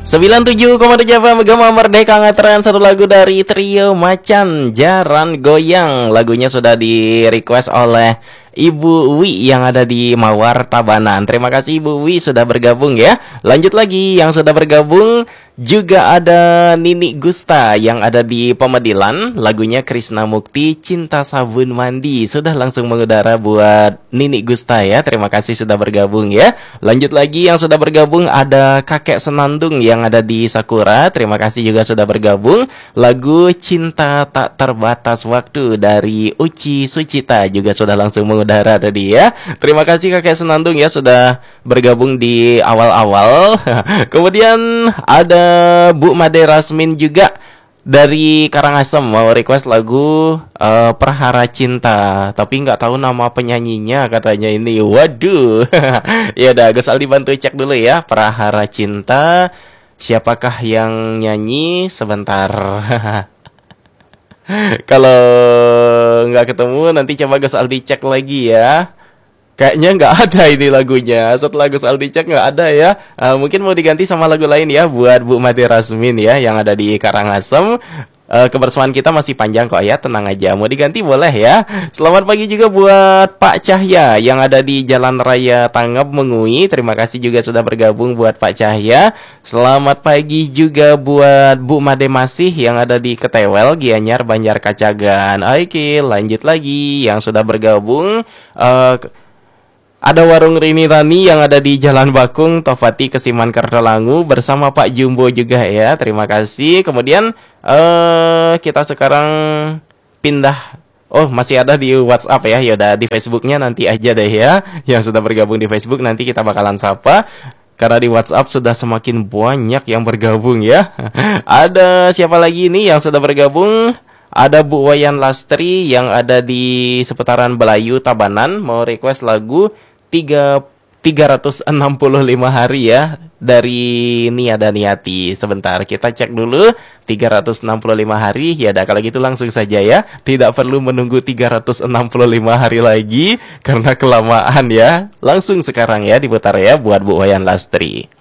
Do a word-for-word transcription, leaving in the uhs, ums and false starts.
sembilan puluh tujuh koma tujuh F M Gema Merdeka ngetren satu lagu dari trio Macan Jaran Goyang. Lagunya sudah di request oleh Ibu Wi yang ada di Mawar Tabanan. Terima kasih Ibu Wi sudah bergabung ya. Lanjut lagi yang sudah bergabung juga ada Nini Gusta yang ada di Pemedilan. Lagunya Krisna Mukti Cinta Sabun Mandi. Sudah langsung mengudara buat Nini Gusta ya. Terima kasih sudah bergabung ya. Lanjut lagi yang sudah bergabung ada Kakek Senandung yang ada di Sakura. Terima kasih juga sudah bergabung. Lagu Cinta Tak Terbatas Waktu dari Uci Sucita juga sudah langsung mengudara tadi ya. Terima kasih Kakek Senandung ya sudah bergabung di awal-awal. Kemudian ada Bu Made Rasmin juga dari Karangasem mau request lagu uh, Perhara Cinta, tapi nggak tahu nama penyanyinya katanya ini. Waduh. Ya udah Gus Aldi bantu cek dulu ya. Perhara Cinta, siapakah yang nyanyi? Sebentar. Kalau nggak ketemu nanti coba Gus Aldi cek lagi ya. Kayaknya nggak ada ini lagunya. Setelah Gus Aldi cek nggak ada ya. uh, Mungkin mau diganti sama lagu lain ya buat Bu Made Rasmin ya yang ada di Karangasem. uh, Kebersamaan kita masih panjang kok ya, tenang aja. Mau diganti boleh ya. Selamat pagi juga buat Pak Cahya yang ada di Jalan Raya Tanggap Mengui. Terima kasih juga sudah bergabung buat Pak Cahya. Selamat pagi juga buat Bu Made Masih yang ada di Ketewel, Gianyar, Banjar Kacagan. Oke, lanjut lagi yang sudah bergabung. uh, Ada Warung Rini Rani yang ada di Jalan Bakung, Tofati, Kesiman, Kertalangu bersama Pak Jumbo juga ya. Terima kasih. Kemudian uh, kita sekarang pindah. Oh, masih ada di WhatsApp ya. Yaudah di Facebooknya nanti aja deh ya. Yang sudah bergabung di Facebook nanti kita bakalan sapa. Karena di WhatsApp sudah semakin banyak yang bergabung ya. Ada siapa lagi nih yang sudah bergabung? Ada Bu Wayan Lastri yang ada di seputaran Belayu, Tabanan. Mau request lagu tiga ratus enam puluh lima hari ya dari Nia dan Niati. Sebentar kita cek dulu tiga ratus enam puluh lima hari. Ya dah kalau gitu langsung saja ya. Tidak perlu menunggu tiga ratus enam puluh lima hari lagi karena kelamaan ya. Langsung sekarang ya diputar ya buat Bu Wayan Lastri.